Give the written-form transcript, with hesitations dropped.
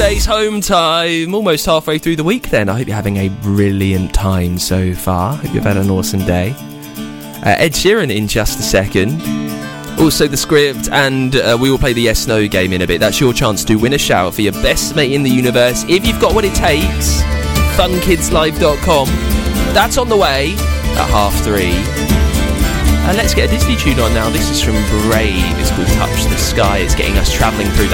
Tuesday's home time. Almost halfway through the week then. I hope you're having a brilliant time so far. Hope you've had an awesome day. Ed Sheeran in just a second. Also the script, and we will play the yes no game in a bit. That's your chance to win a shout for your best mate in the universe if you've got what it takes. funkidslive.com. That's on the way at 3:30. Let's get a Disney tune on now. This is from Brave. It's called Touch the Sky. It's getting us travelling through the